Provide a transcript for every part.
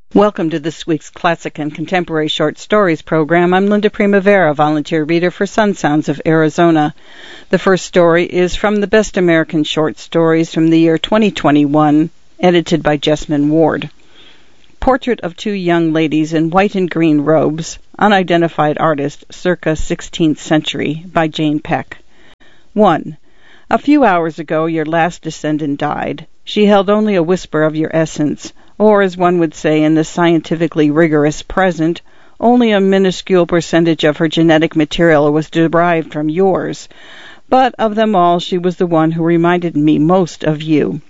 Welcome to this week's Classic and Contemporary Short Stories program. I'm Linda Primavera, volunteer reader for Sun Sounds of Arizona. The first story is from the Best American Short Stories from the year 2021, edited by Jessamine Ward. Portrait of Two Young Ladies in White and Green Robes, Unidentified Artist, circa 16th Century, by Jane Peck. 1. A few hours ago your last descendant died. She held only a whisper of your essence, or, as one would say in the scientifically rigorous present, only a minuscule percentage of her genetic material was derived from yours. But of them all, she was the one who reminded me most of you.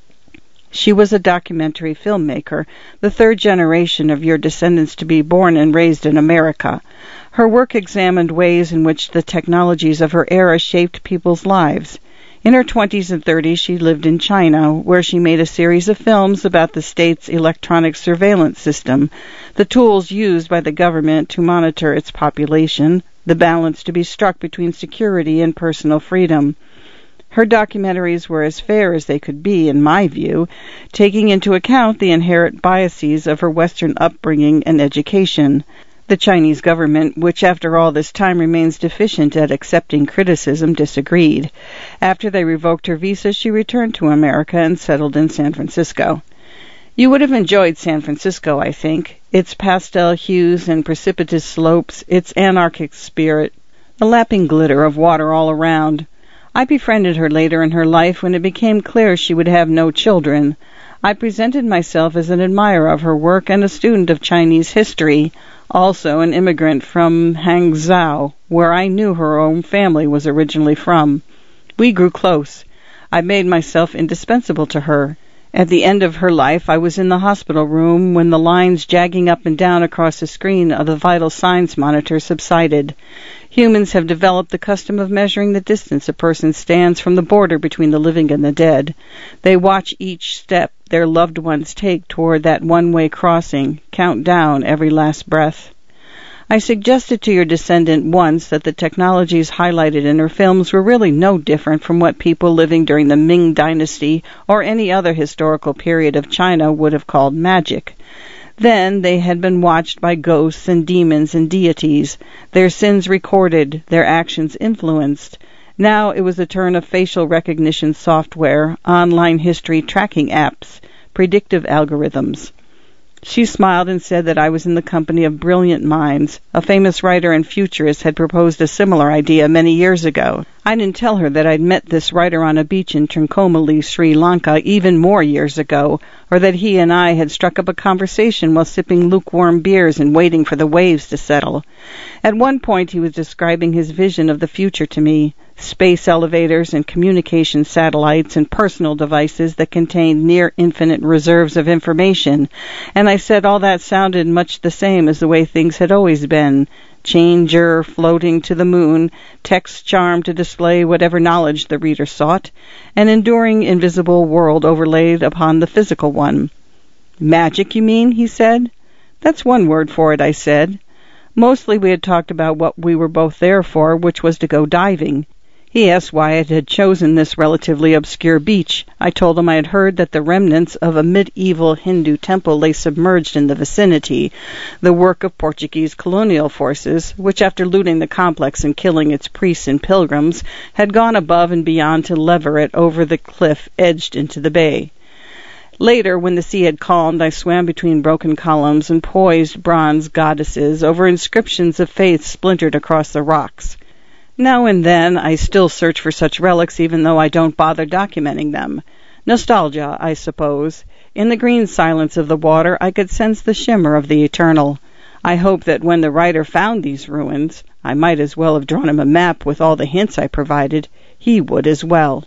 She was a documentary filmmaker, the third generation of your descendants to be born and raised in America. Her work examined ways in which the technologies of her era shaped people's lives. In her 20s and 30s, she lived in China, where she made a series of films about the state's electronic surveillance system, the tools used by the government to monitor its population, the balance to be struck between security and personal freedom. Her documentaries were as fair as they could be, in my view, taking into account the inherent biases of her Western upbringing and education. The Chinese government, which after all this time remains deficient at accepting criticism, disagreed. After they revoked her visa, she returned to America and settled in San Francisco. You would have enjoyed San Francisco, I think. Its pastel hues and precipitous slopes, its anarchic spirit, the lapping glitter of water all around. I befriended her later in her life when it became clear she would have no children. I presented myself as an admirer of her work and a student of Chinese history, also an immigrant from Hangzhou, where I knew her own family was originally from. We grew close. I made myself indispensable to her. At the end of her life, I was in the hospital room when the lines jagging up and down across the screen of the vital signs monitor subsided. Humans have developed the custom of measuring the distance a person stands from the border between the living and the dead. They watch each step their loved ones take toward that one-way crossing, count down every last breath. I suggested to your descendant once that the technologies highlighted in her films were really no different from what people living during the Ming Dynasty or any other historical period of China would have called magic. Then they had been watched by ghosts and demons and deities, their sins recorded, their actions influenced. Now it was the turn of facial recognition software, online history tracking apps, predictive algorithms. She smiled and said that I was in the company of brilliant minds. A famous writer and futurist had proposed a similar idea many years ago. I didn't tell her that I'd met this writer on a beach in Trincomalee, Sri Lanka, even more years ago, or that he and I had struck up a conversation while sipping lukewarm beers and waiting for the waves to settle. At one point he was describing his vision of the future to me, space elevators and communication satellites and personal devices that contained near-infinite reserves of information, and I said all that sounded much the same as the way things had always been. Changer floating to the moon, text charm to display whatever knowledge the reader sought, an enduring invisible world overlaid upon the physical one. Magic, you mean? He said. That's one word for it, I said. Mostly we had talked about what we were both there for, which was to go diving. He asked why I had chosen this relatively obscure beach. I told him I had heard that the remnants of a medieval Hindu temple lay submerged in the vicinity, the work of Portuguese colonial forces, which after looting the complex and killing its priests and pilgrims, had gone above and beyond to lever it over the cliff edged into the bay. Later, when the sea had calmed, I swam between broken columns and poised bronze goddesses over inscriptions of faith splintered across the rocks. Now and then I still search for such relics even though I don't bother documenting them. Nostalgia, I suppose. In the green silence of the water I could sense the shimmer of the eternal. I hope that when the writer found these ruins, I might as well have drawn him a map with all the hints I provided, he would as well.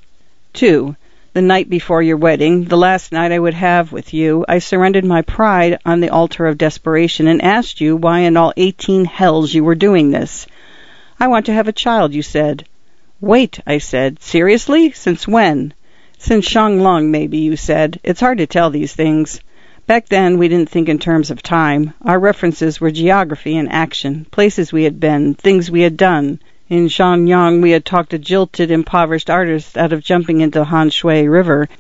2. The night before your wedding, the last night I would have with you, I surrendered my pride on the altar of desperation and asked you why in all 18 hells you were doing this. I want to have a child, you said. Wait, I said. Seriously? Since when? Since Shanglong, maybe, you said. It's hard to tell these things. Back then, we didn't think in terms of time. Our references were geography and action, places we had been, things we had done. In Shenyang, we had talked a jilted, impoverished artist out of jumping into Han Shui River,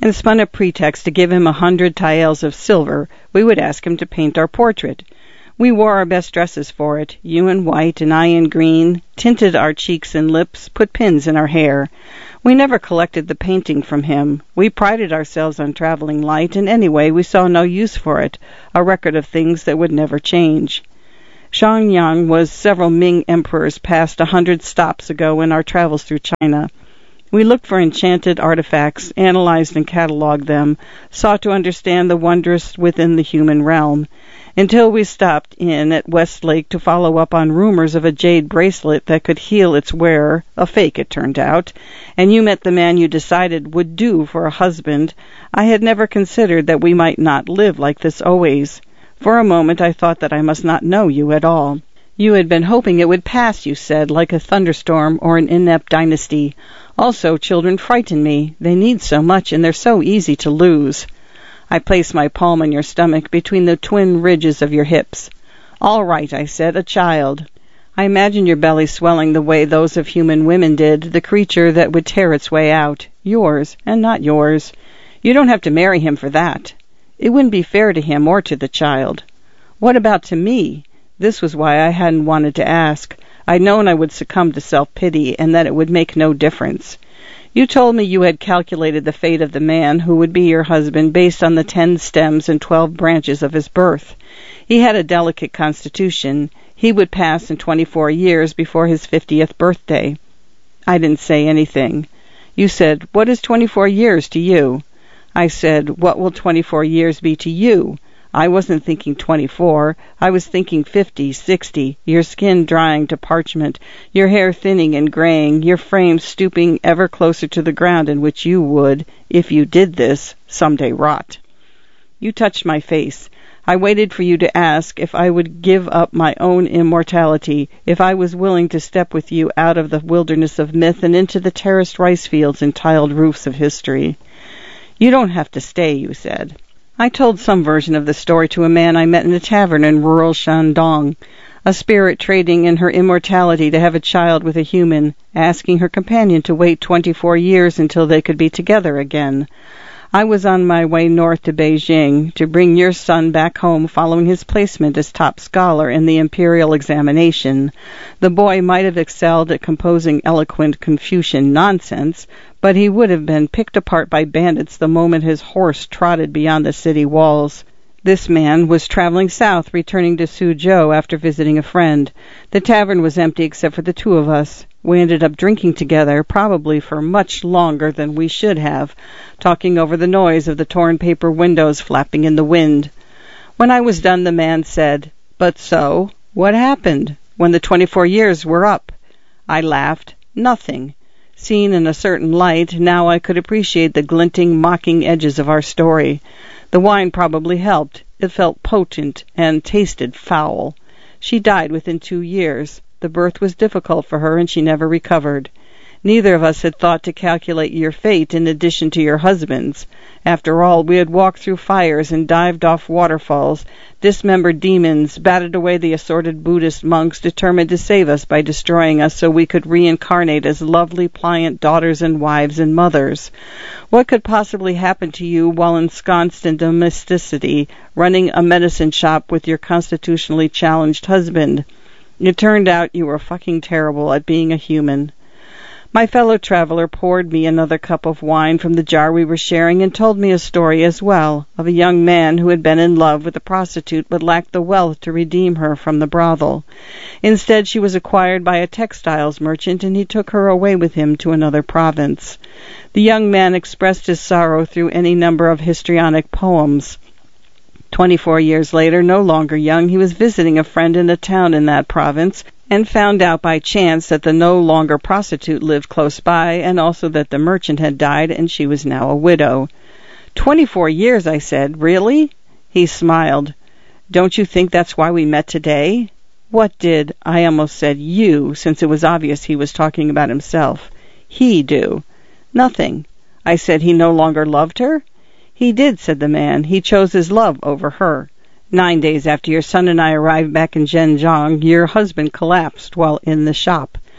and spun a pretext to give him 100 taels of silver, we would ask him to paint our portrait. We wore our best dresses for it, you in white and I in green, tinted our cheeks and lips, put pins in our hair. We never collected the painting from him. We prided ourselves on traveling light, and anyway we saw no use for it, a record of things that would never change. Xiangyang was several Ming emperors past 100 stops ago in our travels through China. We looked for enchanted artifacts, analyzed and catalogued them, sought to understand the wondrous within the human realm, until we stopped in at Westlake to follow up on rumors of a jade bracelet that could heal its wearer, a fake it turned out, and you met the man you decided would do for a husband. I had never considered that we might not live like this always. For a moment I thought that I must not know you at all. You had been hoping it would pass, you said, like a thunderstorm or an inept dynasty. Also, children frighten me. They need so much, and they're so easy to lose. I placed my palm on your stomach between the twin ridges of your hips. All right, I said, a child. I imagined your belly swelling the way those of human women did, the creature that would tear its way out. Yours, and not yours. You don't have to marry him for that. It wouldn't be fair to him or to the child. What about to me? This was why I hadn't wanted to ask. I'd known I would succumb to self-pity, and that it would make no difference. You told me you had calculated the fate of the man who would be your husband based on the 10 stems and 12 branches of his birth. He had a delicate constitution. He would pass in 24 years before his 50th birthday. I didn't say anything. You said, "What is 24 years to you?" I said, "What will 24 years be to you?" I wasn't thinking 24. I was thinking 50, 60, your skin drying to parchment, your hair thinning and graying, your frame stooping ever closer to the ground in which you would, if you did this, someday rot. You touched my face. I waited for you to ask if I would give up my own immortality, if I was willing to step with you out of the wilderness of myth and into the terraced rice fields and tiled roofs of history. You don't have to stay, you said. I told some version of the story to a man I met in a tavern in rural Shandong, a spirit trading in her immortality to have a child with a human, asking her companion to wait 24 years until they could be together again. I was on my way north to Beijing to bring your son back home following his placement as top scholar in the imperial examination. The boy might have excelled at composing eloquent Confucian nonsense, but he would have been picked apart by bandits the moment his horse trotted beyond the city walls. This man was traveling south, returning to Suzhou after visiting a friend. The tavern was empty except for the two of us. We ended up drinking together, probably for much longer than we should have, talking over the noise of the torn paper windows flapping in the wind. When I was done, the man said, "But so, what happened when the 24 years were up?" I laughed. Nothing. Seen in a certain light, now I could appreciate the glinting, mocking edges of our story. The wine probably helped. It felt potent and tasted foul. She died within 2 years. The birth was difficult for her, and she never recovered. Neither of us had thought to calculate your fate in addition to your husband's. After all, we had walked through fires and dived off waterfalls, dismembered demons, batted away the assorted Buddhist monks determined to save us by destroying us so we could reincarnate as lovely, pliant daughters and wives and mothers. What could possibly happen to you while ensconced in domesticity, running a medicine shop with your constitutionally challenged husband? It turned out you were fucking terrible at being a human. My fellow traveler poured me another cup of wine from the jar we were sharing and told me a story as well, of a young man who had been in love with a prostitute but lacked the wealth to redeem her from the brothel. Instead, she was acquired by a textiles merchant, and he took her away with him to another province. The young man expressed his sorrow through any number of histrionic poems. 24 years later, no longer young, he was visiting a friend in a town in that province, and found out by chance that the no longer prostitute lived close by, and also that the merchant had died and she was now a widow. 24 years, I said. Really? He smiled. Don't you think that's why we met today? What did, I almost said you, since it was obvious he was talking about himself, he do? Nothing. I said he no longer loved her? He did, said the man. He chose his love over her. 9 days after your son and I arrived back in Zhenjiang, your husband collapsed while in the shop.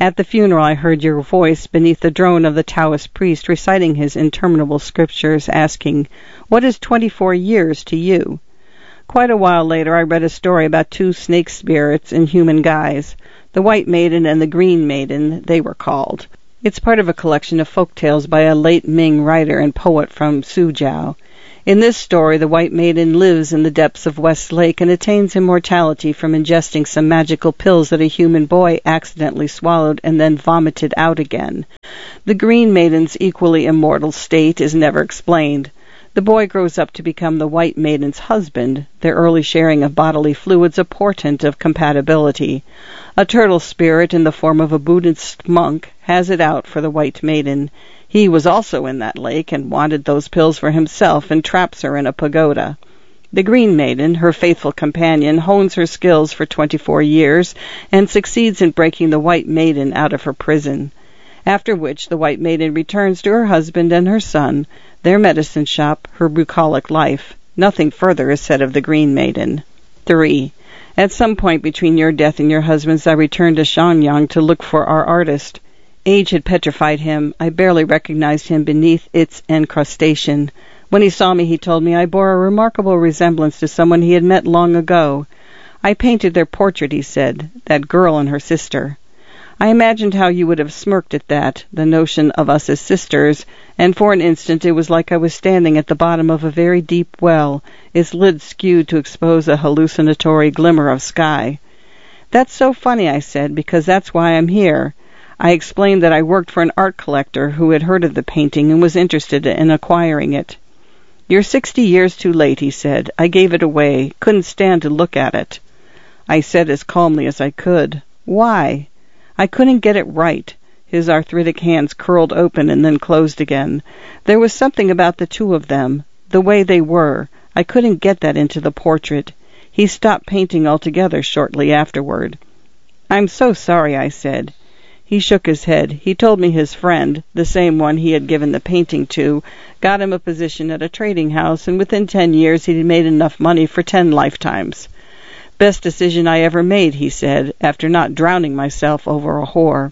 At the funeral I heard your voice beneath the drone of the Taoist priest reciting his interminable scriptures, asking, "What is 24 years to you?" Quite a while later I read a story about two snake spirits in human guise, the White Maiden and the Green Maiden, they were called. It's part of a collection of folk tales by a late Ming writer and poet from Suzhou. In this story, the White Maiden lives in the depths of West Lake and attains immortality from ingesting some magical pills that a human boy accidentally swallowed and then vomited out again. The Green Maiden's equally immortal state is never explained. The boy grows up to become the White Maiden's husband, their early sharing of bodily fluids a portent of compatibility. A turtle spirit in the form of a Buddhist monk has it out for the White Maiden. He was also in that lake and wanted those pills for himself and traps her in a pagoda. The Green Maiden, her faithful companion, hones her skills for 24 years and succeeds in breaking the White Maiden out of her prison. After which the White Maiden returns to her husband and her son, their medicine shop, her bucolic life. Nothing further is said of the Green Maiden. 3. At some point between your death and your husband's, I returned to Shenyang to look for our artist. Age had petrified him. I barely recognized him beneath its encrustation. When he saw me, he told me I bore a remarkable resemblance to someone he had met long ago. I painted their portrait, he said, that girl and her sister. I imagined how you would have smirked at that, the notion of us as sisters, and for an instant it was like I was standing at the bottom of a very deep well, its lid skewed to expose a hallucinatory glimmer of sky. "That's so funny," I said, "because that's why I'm here." I explained that I worked for an art collector who had heard of the painting and was interested in acquiring it. "You're 60 years too late," he said. "I gave it away. Couldn't stand to look at it." I said as calmly as I could, "Why?" I couldn't get it right. His arthritic hands curled open and then closed again. There was something about the two of them, the way they were. I couldn't get that into the portrait. He stopped painting altogether shortly afterward. "I'm so sorry," I said. He shook his head. He told me his friend, the same one he had given the painting to, got him a position at a trading house, and within 10 years he'd made enough money for 10 lifetimes. "Best decision I ever made," he said, after not drowning myself over a whore.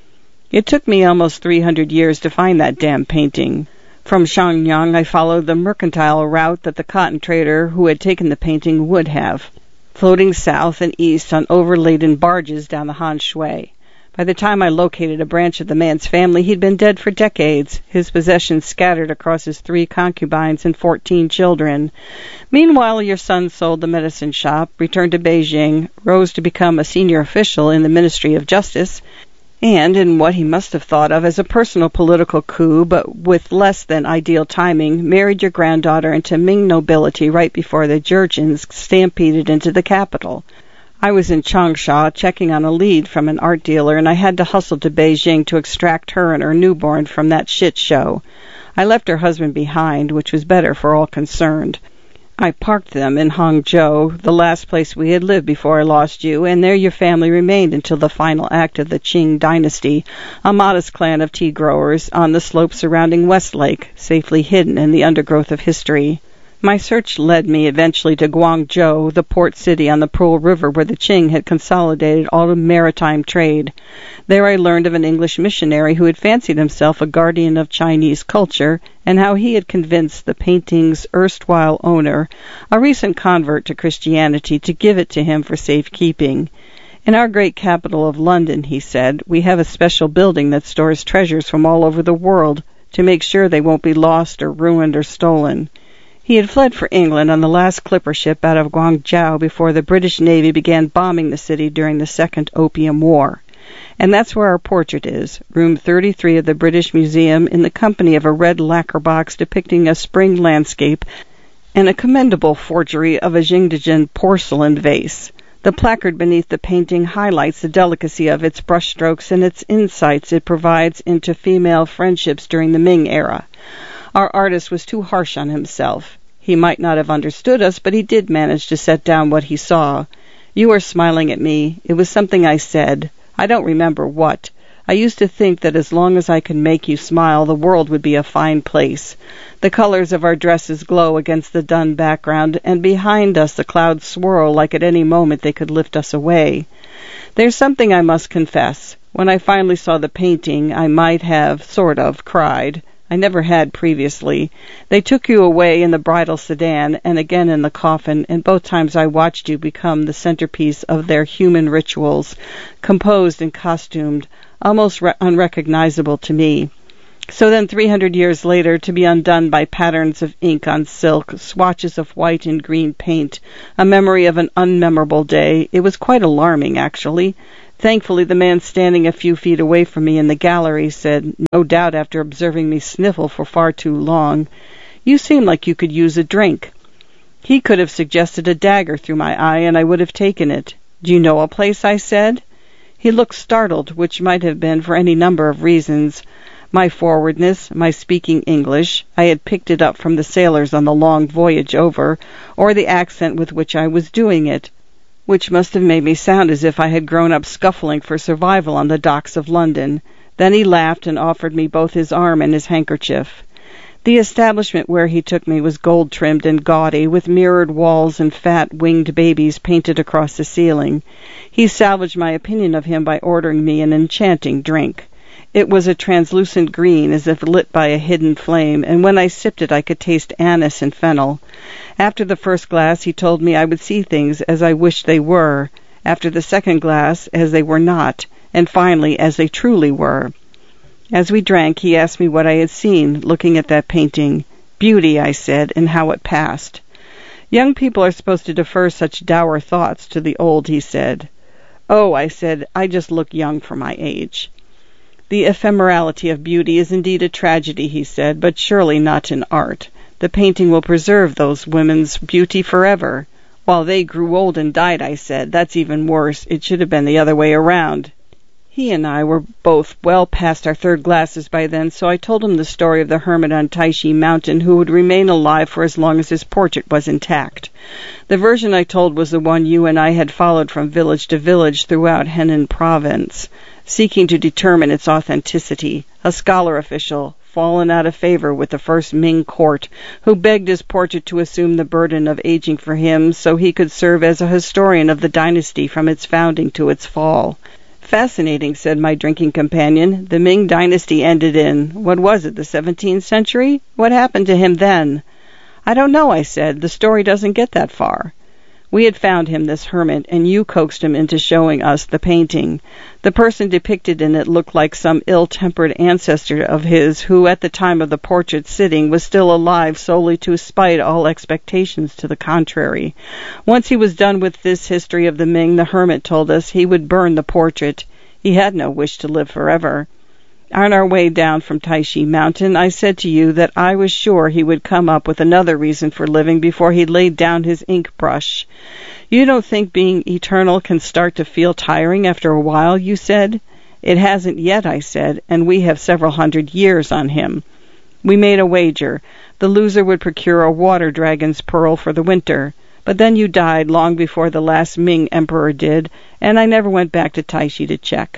It took me almost 300 years to find that damn painting. From Shenyang I followed the mercantile route that the cotton trader who had taken the painting would have, floating south and east on overladen barges down the Han Shui. By the time I located a branch of the man's family, he'd been dead for decades, his possessions scattered across his 3 concubines and 14 children. Meanwhile, your son sold the medicine shop, returned to Beijing, rose to become a senior official in the Ministry of Justice, and, in what he must have thought of as a personal political coup, but with less than ideal timing, married your granddaughter into Ming nobility right before the Jurchens stampeded into the capital. I was in Changsha checking on a lead from an art dealer, and I had to hustle to Beijing to extract her and her newborn from that shit show. I left her husband behind, which was better for all concerned. I parked them in Hangzhou, the last place we had lived before I lost you, and there your family remained until the final act of the Qing dynasty, a modest clan of tea growers on the slopes surrounding Westlake, safely hidden in the undergrowth of history. My search led me eventually to Guangzhou, the port city on the Pearl River where the Qing had consolidated all the maritime trade. There I learned of an English missionary who had fancied himself a guardian of Chinese culture, and how he had convinced the painting's erstwhile owner, a recent convert to Christianity, to give it to him for safekeeping. "In our great capital of London," he said, "we have a special building that stores treasures from all over the world to make sure they won't be lost or ruined or stolen." He had fled for England on the last clipper ship out of Guangzhou before the British Navy began bombing the city during the Second Opium War. And that's where our portrait is, room 33 of the British Museum, in the company of a red lacquer box depicting a spring landscape and a commendable forgery of a Jingdezhen porcelain vase. The placard beneath the painting highlights the delicacy of its brushstrokes and its insights it provides into female friendships during the Ming era. Our artist was too harsh on himself. He might not have understood us, but he did manage to set down what he saw. You were smiling at me. It was something I said. I don't remember what. I used to think that as long as I could make you smile, the world would be a fine place. The colors of our dresses glow against the dun background, and behind us the clouds swirl like at any moment they could lift us away. There's something I must confess. When I finally saw the painting, I might have, sort of, cried. I never had previously. They took you away in the bridal sedan and again in the coffin, and both times I watched you become the centerpiece of their human rituals, composed and costumed, almost unrecognizable to me. So then 300 years later, to be undone by patterns of ink on silk, swatches of white and green paint, a memory of an unmemorable day, it was quite alarming, actually. Thankfully, the man standing a few feet away from me in the gallery said, no doubt after observing me sniffle for far too long, "You seem like you could use a drink." He could have suggested a dagger through my eye, and I would have taken it. "Do you know a place?" I said. He looked startled, which might have been for any number of reasons. My forwardness, my speaking English, I had picked it up from the sailors on the long voyage over, or the accent with which I was doing it, which must have made me sound as if I had grown up scuffling for survival on the docks of London. Then he laughed and offered me both his arm and his handkerchief. The establishment where he took me was gold-trimmed and gaudy, with mirrored walls and fat, winged babies painted across the ceiling. He salvaged my opinion of him by ordering me an enchanting drink. It was a translucent green, as if lit by a hidden flame, and when I sipped it I could taste anise and fennel. After the first glass he told me I would see things as I wished they were, after the second glass as they were not, and finally as they truly were. As we drank he asked me what I had seen, looking at that painting. Beauty, I said, and how it passed. Young people are supposed to defer such dour thoughts to the old, he said. Oh, I said, I just look young for my age. The ephemerality of beauty is indeed a tragedy, he said, but surely not in art. The painting will preserve those women's beauty forever. While they grew old and died, I said, that's even worse. It should have been the other way around. He and I were both well past our third glasses by then, so I told him the story of the hermit on Taishi Mountain who would remain alive for as long as his portrait was intact. The version I told was the one you and I had followed from village to village throughout Henan province, seeking to determine its authenticity. A scholar official, fallen out of favor with the first Ming court, who begged his portrait to assume the burden of aging for him so he could serve as a historian of the dynasty from its founding to its fall. Fascinating, said my drinking companion. The Ming dynasty ended in, what was it, the 17th century? What happened to him then? I don't know, I said. The story doesn't get that far. We had found him, this hermit, and you coaxed him into showing us the painting. The person depicted in it looked like some ill-tempered ancestor of his who, at the time of the portrait sitting, was still alive solely to spite all expectations to the contrary. Once he was done with this history of the Ming, the hermit told us he would burn the portrait. He had no wish to live forever. On our way down from Taishi Mountain, I said to you that I was sure he would come up with another reason for living before he laid down his ink brush. You don't think being eternal can start to feel tiring after a while, you said? It hasn't yet, I said, and we have several hundred years on him. We made a wager. The loser would procure a water dragon's pearl for the winter. But then you died long before the last Ming emperor did, and I never went back to Taishi to check.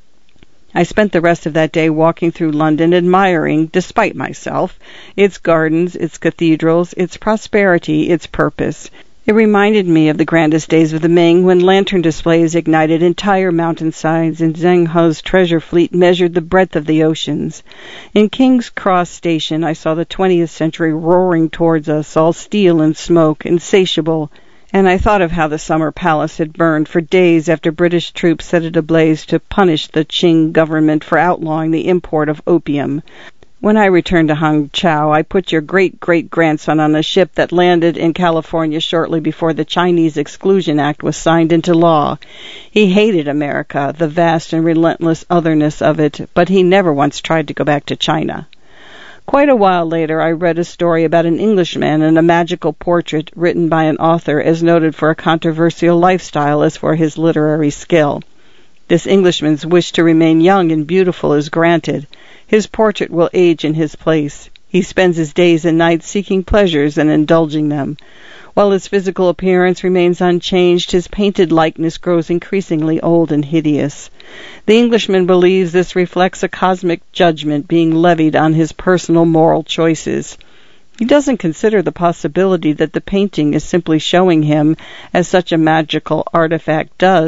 I spent the rest of that day walking through London, admiring, despite myself, its gardens, its cathedrals, its prosperity, its purpose. It reminded me of the grandest days of the Ming, when lantern displays ignited entire mountainsides and Zheng He's treasure fleet measured the breadth of the oceans. In King's Cross Station, I saw the 20th century roaring towards us, all steel and smoke, insatiable, and I thought of how the Summer Palace had burned for days after British troops set it ablaze to punish the Qing government for outlawing the import of opium. When I returned to Hangzhou, I put your great-great-grandson on a ship that landed in California shortly before the Chinese Exclusion Act was signed into law. He hated America, the vast and relentless otherness of it, but he never once tried to go back to China. Quite a while later, I read a story about an Englishman and a magical portrait written by an author as noted for a controversial lifestyle as for his literary skill. This Englishman's wish to remain young and beautiful is granted. His portrait will age in his place. He spends his days and nights seeking pleasures and indulging them. While his physical appearance remains unchanged, his painted likeness grows increasingly old and hideous. The Englishman believes this reflects a cosmic judgment being levied on his personal moral choices. He doesn't consider the possibility that the painting is simply showing him, as such a magical artifact does,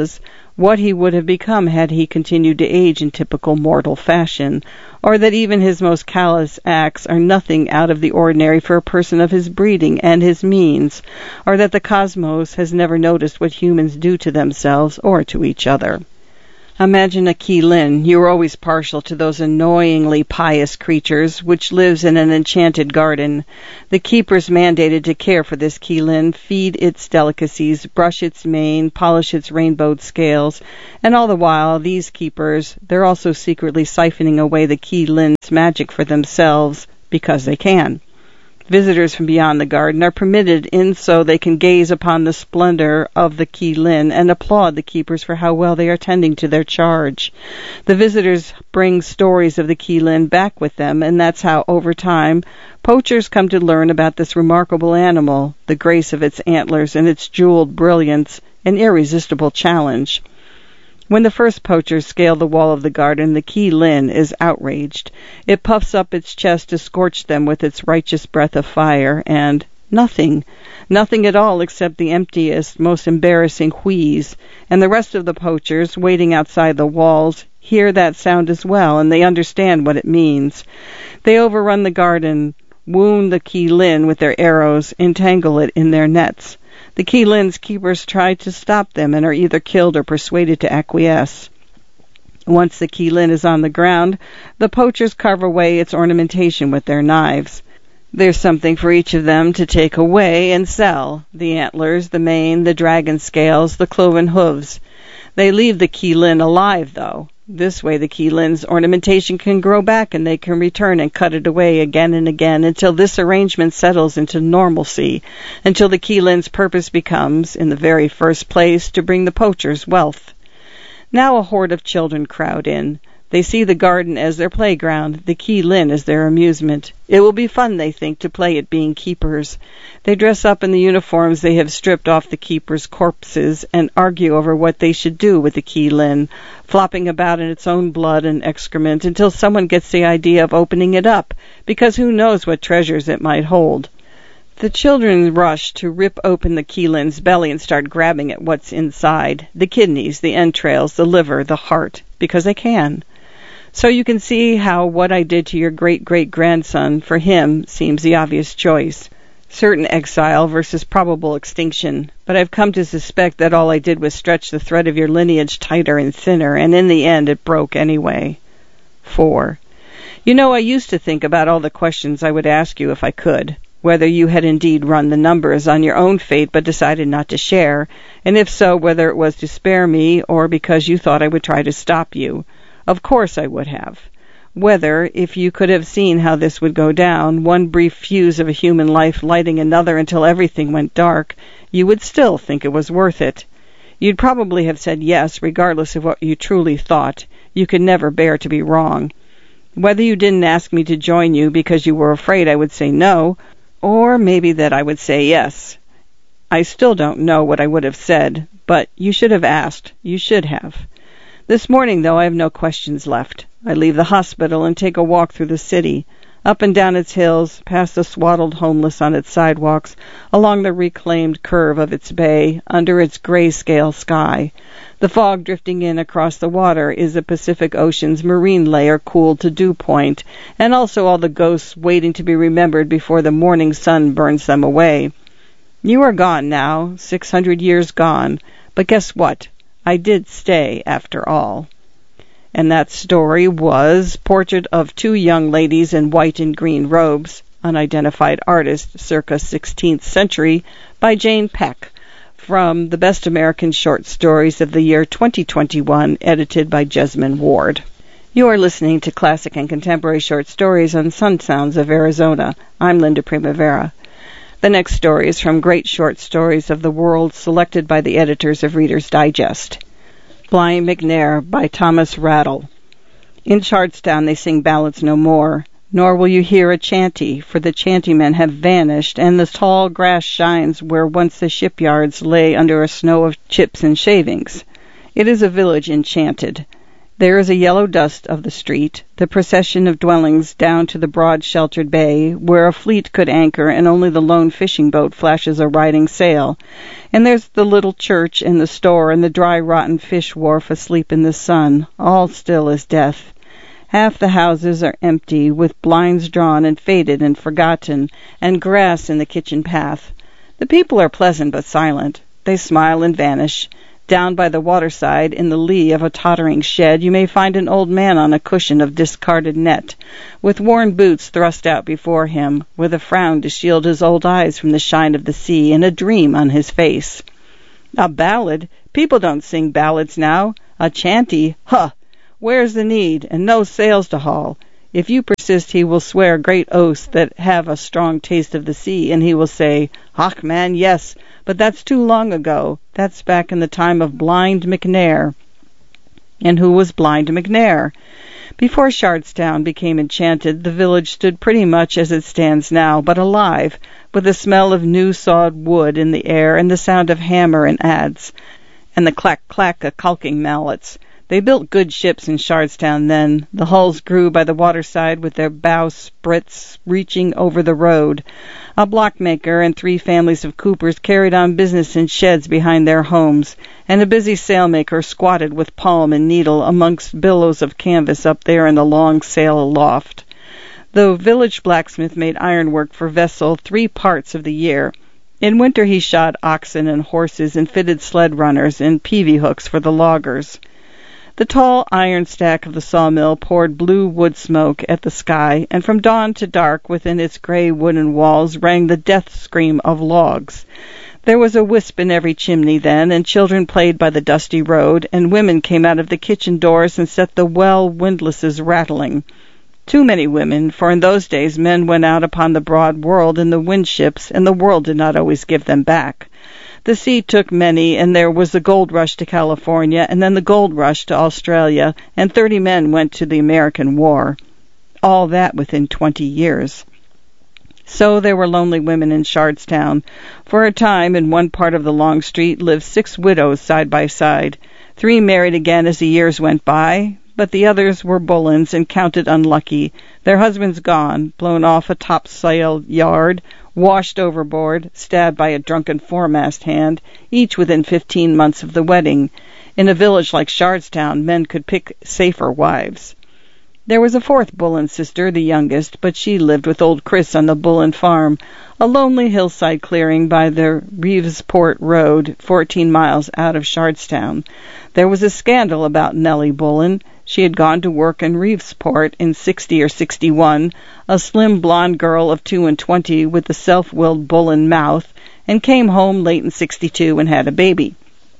what he would have become had he continued to age in typical mortal fashion, or that even his most callous acts are nothing out of the ordinary for a person of his breeding and his means, or that the cosmos has never noticed what humans do to themselves or to each other. Imagine a Qilin. You are always partial to those annoyingly pious creatures, which lives in an enchanted garden. The keepers mandated to care for this Qilin, feed its delicacies, brush its mane, polish its rainbowed scales, and all the while these keepers, they're also secretly siphoning away the Qilin's magic for themselves, because they can. Visitors from beyond the garden are permitted in so they can gaze upon the splendor of the Qilin and applaud the keepers for how well they are tending to their charge. The visitors bring stories of the Qilin back with them, and that's how, over time, poachers come to learn about this remarkable animal, the grace of its antlers and its jeweled brilliance, an irresistible challenge. When the first poachers scale the wall of the garden, the Qilin is outraged. It puffs up its chest to scorch them with its righteous breath of fire, and nothing at all except the emptiest, most embarrassing wheeze. And the rest of the poachers, waiting outside the walls, hear that sound as well, and they understand what it means. They overrun the garden, wound the Qilin with their arrows, entangle it in their nets. The Qilin's keepers try to stop them and are either killed or persuaded to acquiesce. Once the Qilin is on the ground, the poachers carve away its ornamentation with their knives. There's something for each of them to take away and sell: the antlers, the mane, the dragon scales, the cloven hooves. They leave the Qilin alive, though. This way the Qilin's ornamentation can grow back and they can return and cut it away again and again until this arrangement settles into normalcy, until the Qilin's purpose becomes, in the very first place, to bring the poachers wealth. Now a horde of children crowd in. They see the garden as their playground, the Qilin as their amusement. It will be fun, they think, to play at being keepers. They dress up in the uniforms they have stripped off the keepers' corpses and argue over what they should do with the Qilin, flopping about in its own blood and excrement until someone gets the idea of opening it up, because who knows what treasures it might hold. The children rush to rip open the Qilin's belly and start grabbing at what's inside, the kidneys, the entrails, the liver, the heart, because they can. So you can see how what I did to your great-great-grandson, for him, seems the obvious choice. Certain exile versus probable extinction. But I've come to suspect that all I did was stretch the thread of your lineage tighter and thinner, and in the end it broke anyway. 4. You know, I used to think about all the questions I would ask you if I could. Whether you had indeed run the numbers on your own fate but decided not to share, and if so, whether it was to spare me or because you thought I would try to stop you. Of course I would have. Whether, if you could have seen how this would go down, one brief fuse of a human life lighting another until everything went dark, you would still think it was worth it. You'd probably have said yes, regardless of what you truly thought. You could never bear to be wrong. Whether you didn't ask me to join you because you were afraid I would say no, or maybe that I would say yes. I still don't know what I would have said, but you should have asked. You should have. This morning, though, I have no questions left. I leave the hospital and take a walk through the city, up and down its hills, past the swaddled homeless on its sidewalks, along the reclaimed curve of its bay, under its grayscale sky. The fog drifting in across the water is the Pacific Ocean's marine layer cooled to dew point, and also all the ghosts waiting to be remembered before the morning sun burns them away. You are gone now, 600 years gone, but guess what? I did stay, after all. And that story was Portrait of Two Young Ladies in White and Green Robes, Unidentified Artist, circa 16th century, by Jane Peck, from the Best American Short Stories of the year 2021, edited by Jesmyn Ward. You are listening to Classic and Contemporary Short Stories on Sun Sounds of Arizona. I'm Linda Primavera. The next story is from Great Short Stories of the World, selected by the editors of Reader's Digest. Blind McNair by Thomas Rattle. In Charlestown they sing ballads no more, nor will you hear a chanty, for the chantymen have vanished, and the tall grass shines where once the shipyards lay under a snow of chips and shavings. It is a village enchanted. There is a yellow dust of the street, the procession of dwellings down to the broad sheltered bay, where a fleet could anchor and only the lone fishing boat flashes a riding sail. And there's the little church and the store and the dry rotten fish wharf asleep in the sun, all still as death. Half the houses are empty, with blinds drawn and faded and forgotten, and grass in the kitchen path. The people are pleasant but silent. They smile and vanish. Down by the waterside, in the lee of a tottering shed, you may find an old man on a cushion of discarded net, with worn boots thrust out before him, with a frown to shield his old eyes from the shine of the sea, and a dream on his face. A ballad? People don't sing ballads now. A chanty? Huh! Where's the need? And no sails to haul. If you persist, he will swear great oaths that have a strong taste of the sea, and he will say, "Och, man, yes, but that's too long ago. That's back in the time of Blind McNair." And who was Blind McNair? Before Shardstown became enchanted, the village stood pretty much as it stands now, but alive, with the smell of new sawed wood in the air, and the sound of hammer and adze, and the clack-clack of caulking mallets. They built good ships in Shardstown then. The hulls grew by the waterside with their bowsprits reaching over the road. A blockmaker and 3 families of coopers carried on business in sheds behind their homes, and a busy sailmaker squatted with palm and needle amongst billows of canvas up there in the long sail aloft. The village blacksmith made ironwork for Vessel 3 parts of the year. In winter he shod oxen and horses and fitted sled runners and peavy hooks for the loggers. The tall iron stack of the sawmill poured blue wood smoke at the sky, and from dawn to dark within its gray wooden walls rang the death scream of logs. There was a wisp in every chimney then, and children played by the dusty road, and women came out of the kitchen doors and set the well windlasses rattling. Too many women, for in those days men went out upon the broad world in the windships, and the world did not always give them back. The sea took many, and there was the gold rush to California, and then the gold rush to Australia, and 30 men went to the American War. All that within 20 years. So there were lonely women in Shardstown. For a time, in one part of the long street, lived 6 widows side by side. 3 married again as the years went by, but the others were Bullens and counted unlucky, their husbands gone, blown off a topsail yard, washed overboard, stabbed by a drunken foremast hand, each within 15 months of the wedding. In a village like Shardstown, men could pick safer wives. There was a 4th Bullen sister, the youngest, but she lived with old Chris on the Bullen farm, a lonely hillside clearing by the Reevesport Road, 14 miles out of Shardstown. There was a scandal about Nellie Bullen. She had gone to work in Reevesport in 60 or 61, a slim blonde girl of 22 with the self-willed Bullen mouth, and came home late in 62 and had a baby.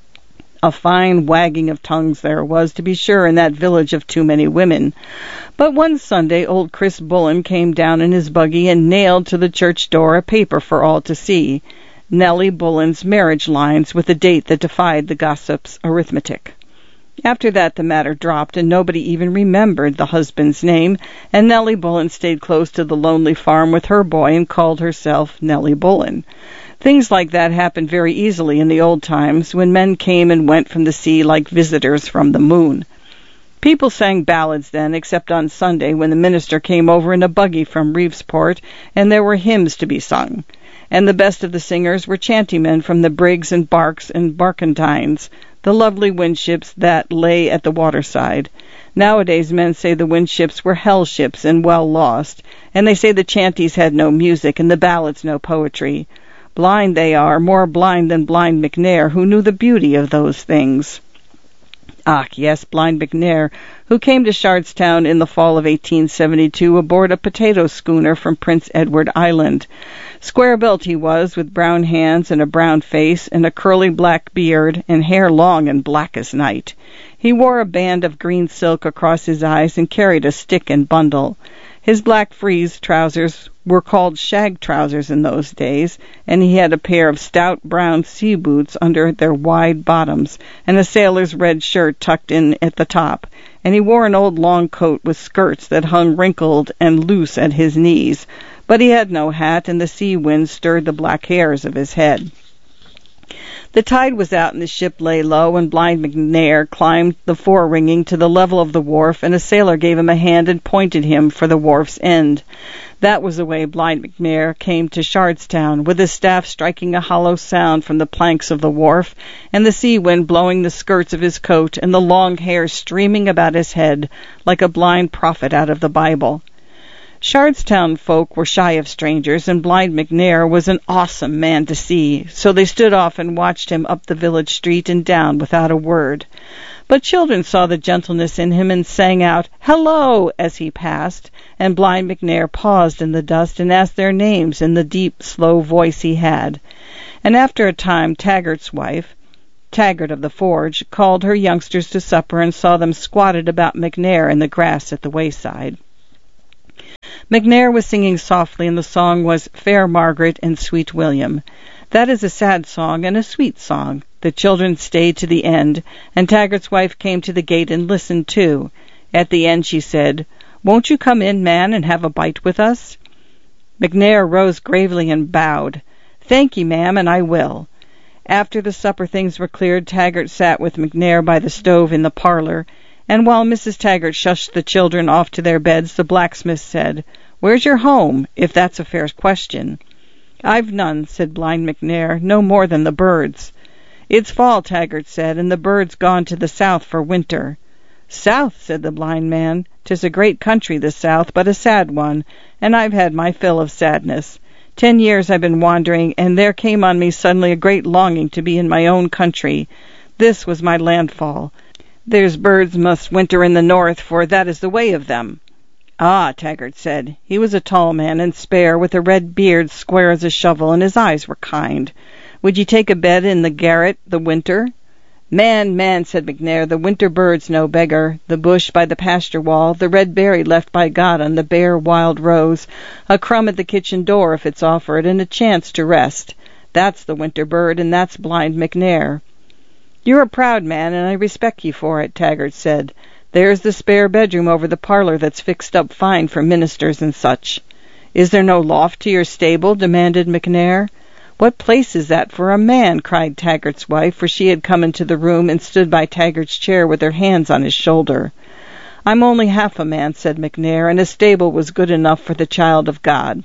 A fine wagging of tongues there was, to be sure, in that village of too many women. But one Sunday old Chris Bullen came down in his buggy and nailed to the church door a paper for all to see, Nellie Bullen's marriage lines with a date that defied the gossip's arithmetic. After that the matter dropped, and nobody even remembered the husband's name, and Nellie Bullen stayed close to the lonely farm with her boy and called herself Nellie Bullen. Things like that happened very easily in the old times, when men came and went from the sea like visitors from the moon. People sang ballads then, except on Sunday, when the minister came over in a buggy from Reevesport, and there were hymns to be sung. And the best of the singers were chantymen from the Briggs and Barks and Barkentines, the lovely windships that lay at the waterside. Nowadays men say the windships were hell ships and well lost, and they say the chanties had no music and the ballads no poetry. Blind they are, more blind than Blind McNair, who knew the beauty of those things. Ah, yes, Blind McNair, who came to Shardstown in the fall of 1872 aboard a potato schooner from Prince Edward Island. Square-built he was, with brown hands and a brown face and a curly black beard and hair long and black as night. He wore a band of green silk across his eyes and carried a stick and bundle. His black frieze trousers were called shag trousers in those days, and he had a pair of stout brown sea boots under their wide bottoms, and a sailor's red shirt tucked in at the top, and he wore an old long coat with skirts that hung wrinkled and loose at his knees, but he had no hat, and the sea wind stirred the black hairs of his head. The tide was out and the ship lay low, and Blind McNair climbed the fore-rigging to the level of the wharf, and a sailor gave him a hand and pointed him for the wharf's end. That was the way Blind McNair came to Shardstown, with his staff striking a hollow sound from the planks of the wharf, and the sea wind blowing the skirts of his coat, and the long hair streaming about his head like a blind prophet out of the Bible. Shardstown folk were shy of strangers, and Blind McNair was an awesome man to see, so they stood off and watched him up the village street and down without a word. But children saw the gentleness in him and sang out, "Hello!" as he passed, and Blind McNair paused in the dust and asked their names in the deep, slow voice he had. And after a time Taggart's wife, Taggart of the Forge, called her youngsters to supper and saw them squatted about McNair in the grass at the wayside. McNair was singing softly, and the song was Fair Margaret and Sweet William. That is a sad song and a sweet song. The children stayed to the end, and Taggart's wife came to the gate and listened too. At the end she said, "Won't you come in, man, and have a bite with us?" McNair rose gravely and bowed. "Thank ye, ma'am, and I will." After the supper things were cleared, Taggart sat with McNair by the stove in the parlor, and while Mrs. Taggart shushed the children off to their beds, the blacksmith said, "Where's your home, if that's a fair question?" "I've none," said Blind McNair, "no more than the birds." "It's fall," Taggart said, "and the birds gone to the south for winter." "South," said the blind man, "'tis a great country, the south, but a sad one, and I've had my fill of sadness. 10 years I've been wandering, and there came on me suddenly a great longing to be in my own country. This was my landfall. There's birds must winter in the north, for that is the way of them." "Ah," Taggart said. He was a tall man and spare, with a red beard square as a shovel, and his eyes were kind. "Would ye take a bed in the garret the winter?" "Man, man," said McNair, "the winter bird's no beggar. The bush by the pasture wall, the red berry left by God on the bare wild rose, a crumb at the kitchen door if it's offered, and a chance to rest. That's the winter bird, and that's Blind McNair." "You're a proud man, and I respect ye for it," Taggart said. "There's the spare bedroom over the parlor that's fixed up fine for ministers and such." "Is there no loft to your stable?" demanded McNair. "What place is that for a man?" cried Taggart's wife, for she had come into the room and stood by Taggart's chair with her hands on his shoulder. "I'm only half a man," said McNair, "and a stable was good enough for the child of God."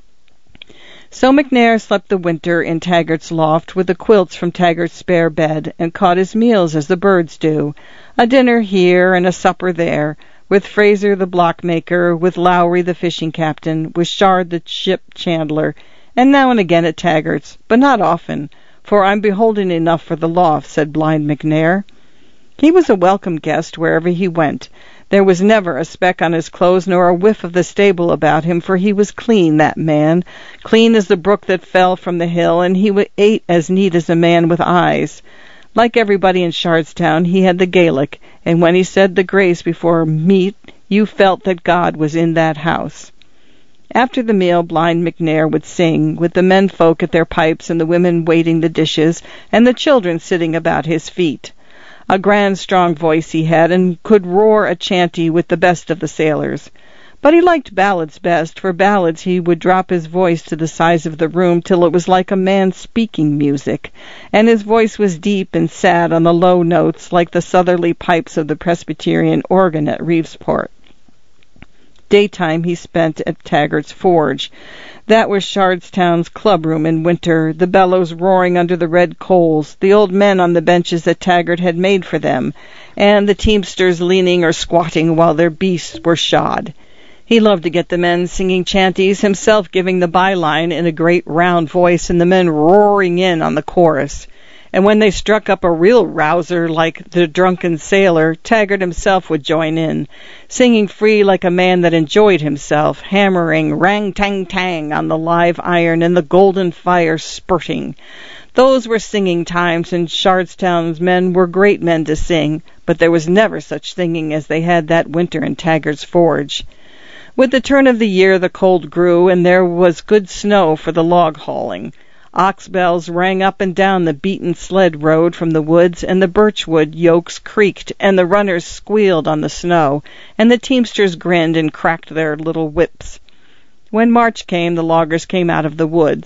So McNair slept the winter in Taggart's loft with the quilts from Taggart's spare bed, and caught his meals as the birds do, a dinner here and a supper there, with Fraser the blockmaker, with Lowry the fishing captain, with Shard the ship chandler, and now and again at Taggart's, but not often, for I'm beholden enough for the loft, said Blind McNair. He was a welcome guest wherever he went. There was never a speck on his clothes nor a whiff of the stable about him, for he was clean, that man, clean as the brook that fell from the hill, and he ate as neat as a man with eyes. Like everybody in Shardstown, he had the Gaelic, and when he said the grace before meat, you felt that God was in that house. After the meal, Blind McNair would sing, with the men folk at their pipes and the women waiting the dishes, and the children sitting about his feet. A grand, strong voice he had, and could roar a chanty with the best of the sailors. But he liked ballads best. For ballads he would drop his voice to the size of the room till it was like a man speaking music, and his voice was deep and sad on the low notes, like the southerly pipes of the Presbyterian organ at Reevesport. Daytime he spent at Taggart's Forge. That was Shardstown's clubroom in winter, the bellows roaring under the red coals, the old men on the benches that Taggart had made for them, and the teamsters leaning or squatting while their beasts were shod. He loved to get the men singing chanties, himself giving the byline in a great round voice, and the men roaring in on the chorus. And when they struck up a real rouser like The Drunken Sailor, Taggart himself would join in, singing free like a man that enjoyed himself, hammering rang-tang-tang on the live iron and the golden fire spurting. Those were singing times, and Shardstown's men were great men to sing, but there was never such singing as they had that winter in Taggart's Forge. With the turn of the year the cold grew, and there was good snow for the log hauling. Ox bells rang up and down the beaten sled road from the woods, and the birchwood yokes creaked, and the runners squealed on the snow, and the teamsters grinned and cracked their little whips. When March came, the loggers came out of the woods.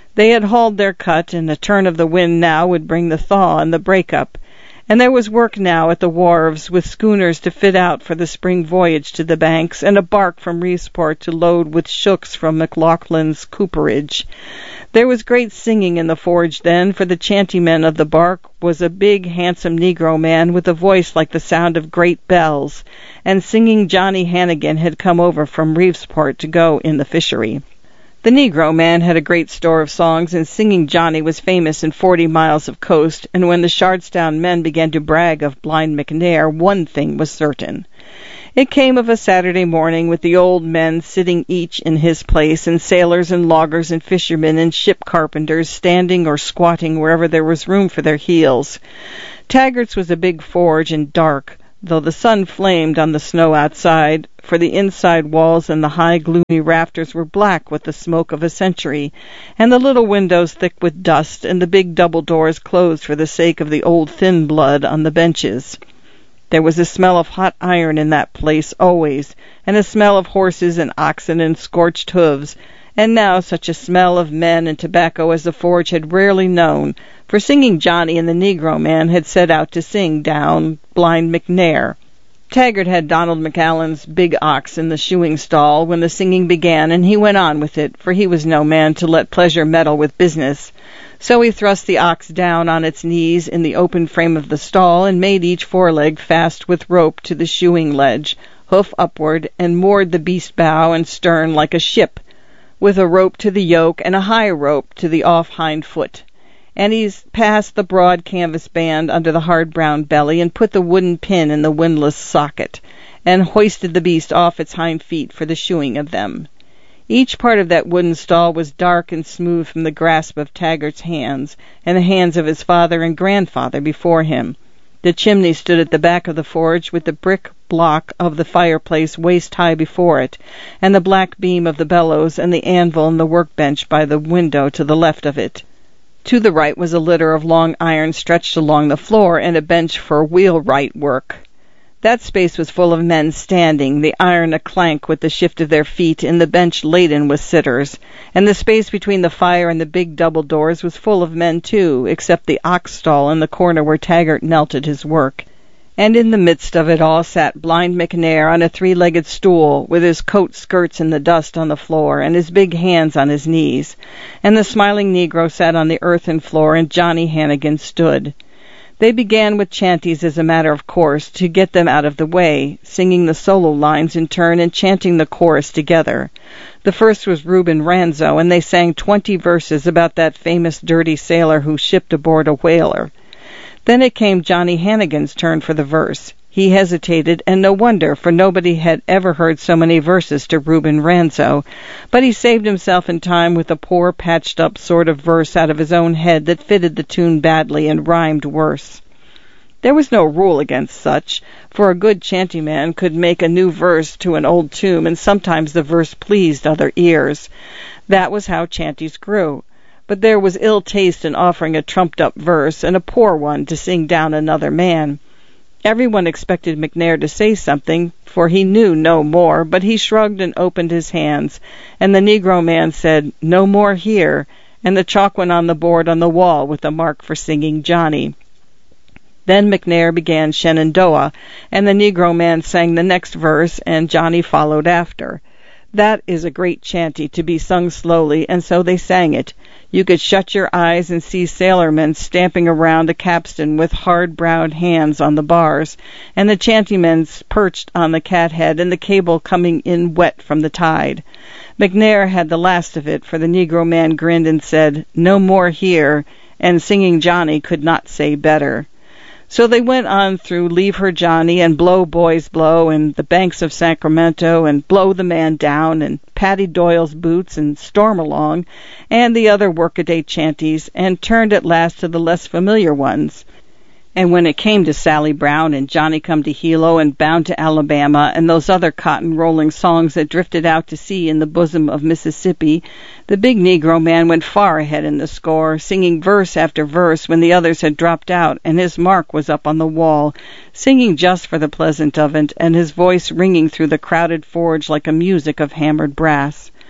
They had hauled their cut, and a turn of the wind now would bring the thaw and the break-up. And there was work now at the wharves, with schooners to fit out for the spring voyage to the Banks, and a bark from Reevesport to load with shooks from McLaughlin's cooperage. There was great singing in the forge then, for the chantyman of the bark was a big, handsome Negro man with a voice like the sound of great bells, and Singing Johnny Hannigan had come over from Reevesport to go in the fishery. The Negro man had a great store of songs, and Singing Johnny was famous in 40 miles of coast, and when the Shardstown men began to brag of Blind McNair, one thing was certain. It came of a Saturday morning, with the old men sitting each in his place, and sailors and loggers and fishermen and ship carpenters standing or squatting wherever there was room for their heels. Taggart's was a big forge and dark, though the sun flamed on the snow outside, for the inside walls and the high gloomy rafters were black with the smoke of a century, and the little windows thick with dust, and the big double doors closed for the sake of the old thin blood on the benches. There was a smell of hot iron in that place always, and a smell of horses and oxen and scorched hooves, and now such a smell of men and tobacco as the forge had rarely known, for Singing Johnny and the Negro man had set out to sing down Blind McNair. Taggart had Donald McAllen's big ox in the shoeing stall when the singing began, and he went on with it, for he was no man to let pleasure meddle with business. So he thrust the ox down on its knees in the open frame of the stall, and made each foreleg fast with rope to the shoeing ledge, hoof upward, and moored the beast bow and stern like a ship, with a rope to the yoke and a high rope to the off hind foot. And he passed the broad canvas band under the hard brown belly, and put the wooden pin in the windlass socket, and hoisted the beast off its hind feet for the shoeing of them. Each part of that wooden stall was dark and smooth from the grasp of Taggart's hands, and the hands of his father and grandfather before him. The chimney stood at the back of the forge, with the brick block of the fireplace waist-high before it, and the black beam of the bellows, and the anvil and the workbench by the window to the left of it. To the right was a litter of long iron stretched along the floor, and a bench for wheelwright work. That space was full of men standing, the iron a-clank with the shift of their feet, and the bench laden with sitters. And the space between the fire and the big double doors was full of men too, except the ox stall in the corner where Taggart knelt at his work. And in the midst of it all sat Blind McNair on a 3-legged stool, with his coat skirts in the dust on the floor, and his big hands on his knees. And the smiling Negro sat on the earthen floor, and Johnny Hannigan stood. They began with chanties as a matter of course, to get them out of the way, singing the solo lines in turn and chanting the chorus together. The first was Reuben Ranzo, and they sang 20 verses about that famous dirty sailor who shipped aboard a whaler. Then it came Johnny Hannigan's turn for the verse. He hesitated, and no wonder, for nobody had ever heard so many verses to Reuben Ranzo, but he saved himself in time with a poor patched-up sort of verse out of his own head that fitted the tune badly and rhymed worse. There was no rule against such, for a good chantyman could make a new verse to an old tune, and sometimes the verse pleased other ears. That was how chanties grew. But there was ill taste in offering a trumped-up verse, and a poor one, to sing down another man. Everyone expected McNair to say something, for he knew no more, but he shrugged and opened his hands, and the Negro man said, "No more here," and the chalk went on the board on the wall with a mark for Singing Johnny. Then McNair began Shenandoah, and the Negro man sang the next verse, and Johnny followed after. That is a great chanty to be sung slowly, and so they sang it. You could shut your eyes and see sailormen stamping around a capstan with hard brown hands on the bars, and the chantymen perched on the cathead, and the cable coming in wet from the tide. McNair had the last of it, for the Negro man grinned and said, "No more here," and Singing Johnny could not say better. So they went on through Leave Her Johnny, and Blow Boys Blow, and the Banks of Sacramento, and Blow the Man Down, and Patty Doyle's Boots, and Storm Along, and the other workaday chanties, and turned at last to the less familiar ones. And when it came to Sally Brown and Johnny Come to Hilo and Bound to Alabama and those other cotton-rolling songs that drifted out to sea in the bosom of Mississippi, the big Negro man went far ahead in the score, singing verse after verse when the others had dropped out, and his mark was up on the wall, singing just for the pleasant of it, and his voice ringing through the crowded forge like a music of hammered brass.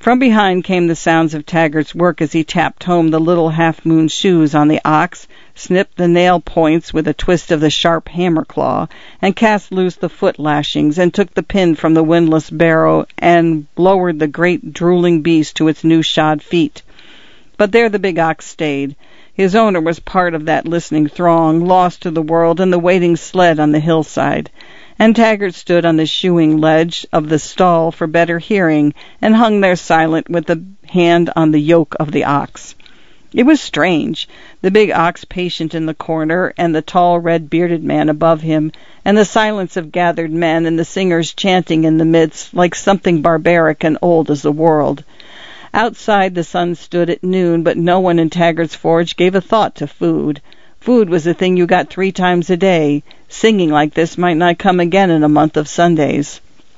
From behind came the sounds of Taggart's work as he tapped home the little half-moon shoes on the ox, snipped the nail points with a twist of the sharp hammer claw, and cast loose the foot lashings, and took the pin from the windlass barrow, and lowered the great drooling beast to its new shod feet. But there the big ox stayed. His owner was part of that listening throng, lost to the world and the waiting sled on the hillside. And Taggart stood on the shoeing ledge of the stall for better hearing, and hung there silent with the hand on the yoke of the ox. It was strange, the big ox patient in the corner, and the tall red-bearded man above him, and the silence of gathered men, and the singers chanting in the midst, like something barbaric and old as the world. Outside the sun stood at noon, but no one in Taggart's forge gave a thought to food. Food was the thing you got 3 times a day. Singing like this might not come again in a month of Sundays.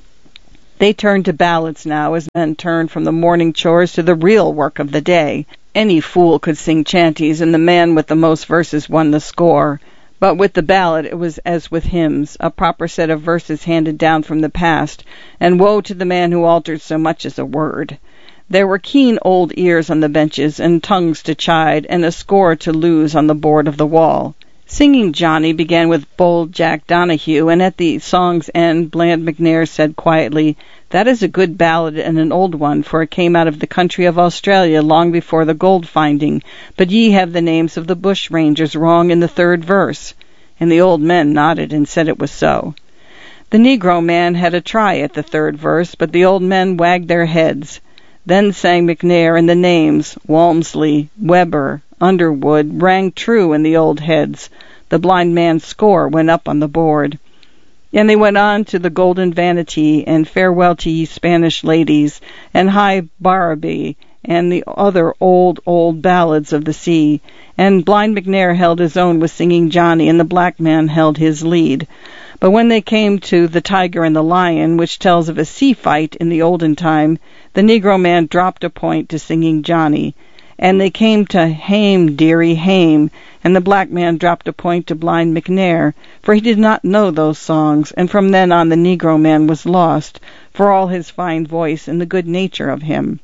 They turned to ballads now, as men turned from the morning chores to the real work of the day. Any fool could sing chanties, and the man with the most verses won the score. But with the ballad it was as with hymns, a proper set of verses handed down from the past, and woe to the man who altered so much as a word. There were keen old ears on the benches, and tongues to chide, and a score to lose on the board of the wall. Singing Johnny began with bold Jack Donahue, and at the song's end Bland McNair said quietly, "That is a good ballad and an old one, for it came out of the country of Australia long before the gold finding, but ye have the names of the bush rangers wrong in the 3rd verse." And the old men nodded and said it was so. The Negro man had a try at the 3rd verse, but the old men wagged their heads. Then sang McNair, and the names, Walmsley, Weber, Underwood, rang true in the old heads. The blind man's score went up on the board. And they went on to the Golden Vanity, and Farewell to Ye Spanish Ladies, and High Barraby, and the other old ballads of the sea. And blind McNair held his own with Singing Johnny, and the black man held his lead. But when they came to The Tiger and the Lion, which tells of a sea fight in the olden time, the Negro man dropped a point to Singing Johnny. And they came to Haim, dearie, Haim, and the black man dropped a point to blind McNair, for he did not know those songs, and from then on the Negro man was lost, for all his fine voice and the good nature of him.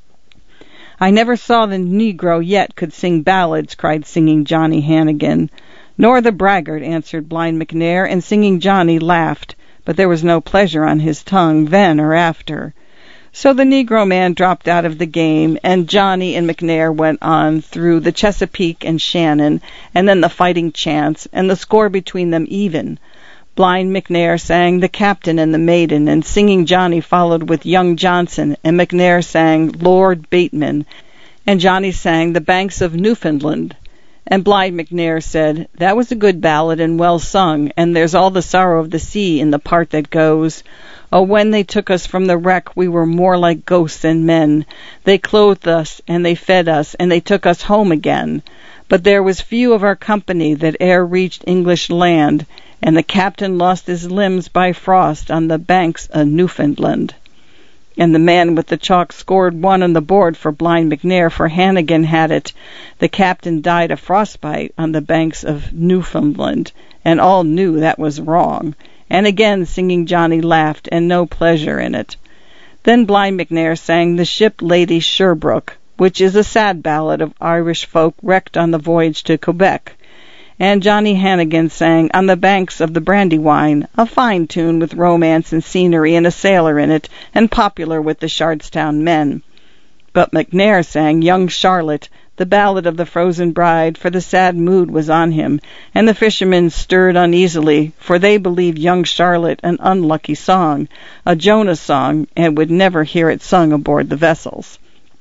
"I never saw the Negro yet could sing ballads," cried Singing Johnny Hannigan. "Nor the braggart," answered blind McNair, and Singing Johnny laughed, but there was no pleasure on his tongue then or after. So the Negro man dropped out of the game, and Johnny and McNair went on through the Chesapeake and Shannon, and then the Fighting Chance, and the score between them even. Blind McNair sang The Captain and the Maiden, and Singing Johnny followed with Young Johnson, and McNair sang Lord Bateman, and Johnny sang The Banks of Newfoundland. And blind McNair said, "That was a good ballad and well sung, and there's all the sorrow of the sea in the part that goes. Oh, when they took us from the wreck, we were more like ghosts than men. They clothed us, and they fed us, and they took us home again. But there was few of our company that e'er reached English land, and the captain lost his limbs by frost on the banks of Newfoundland." And the man with the chalk scored 1 on the board for blind McNair, for Hannigan had it. The captain died of frostbite on the banks of Newfoundland, and all knew that was wrong. And again Singing Johnny laughed, and no pleasure in it. Then blind McNair sang The Ship Lady Sherbrooke, which is a sad ballad of Irish folk wrecked on the voyage to Quebec. And Johnny Hannigan sang On the Banks of the Brandywine, a fine tune with romance and scenery and a sailor in it, and popular with the Shardstown men. But McNair sang Young Charlotte, the ballad of the frozen bride, for the sad mood was on him, and the fishermen stirred uneasily, for they believed Young Charlotte an unlucky song, a Jonah song, and would never hear it sung aboard the vessels.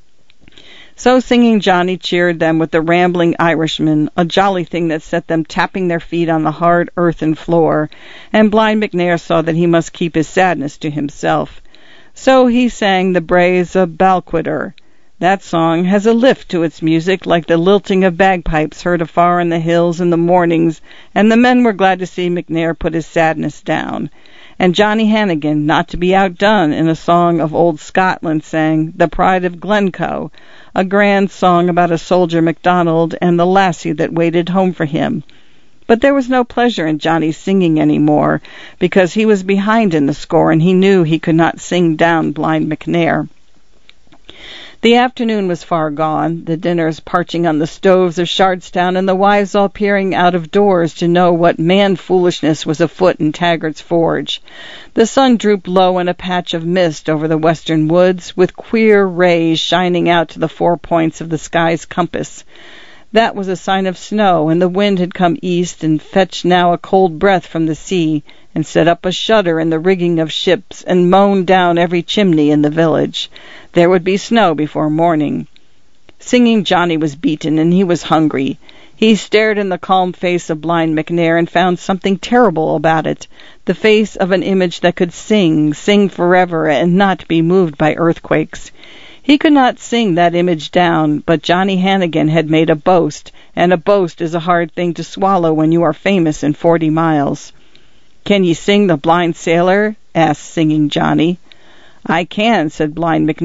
So Singing Johnny cheered them with the Rambling Irishman, a jolly thing that set them tapping their feet on the hard earthen floor, and blind McNair saw that he must keep his sadness to himself. So he sang The Braes of Balquhidder. That song has a lift to its music like the lilting of bagpipes heard afar in the hills in the mornings, and the men were glad to see McNair put his sadness down. And Johnny Hannigan, not to be outdone in a song of old Scotland, sang The Pride of Glencoe, a grand song about a soldier MacDonald and the lassie that waited home for him. But there was no pleasure in Johnny's singing any more, because he was behind in the score, and he knew he could not sing down blind McNair. The afternoon was far gone, the dinners parching on the stoves of Shardstown, and the wives all peering out of doors to know what man-foolishness was afoot in Taggart's forge. The sun drooped low in a patch of mist over the western woods, with queer rays shining out to the 4 points of the sky's compass. That was a sign of snow, and the wind had come east and fetched now a cold breath from the sea, and set up a shudder in the rigging of ships, and moaned down every chimney in the village. There would be snow before morning. Singing Johnny was beaten, and he was hungry. He stared in the calm face of blind McNair and found something terrible about it, the face of an image that could sing forever, and not be moved by earthquakes. He could not sing that image down, but Johnny Hannigan had made a boast, and a boast is a hard thing to swallow when you are famous in 40 miles. "Can ye sing the Blind Sailor?" asked Singing Johnny. "I can," said Blind McNair.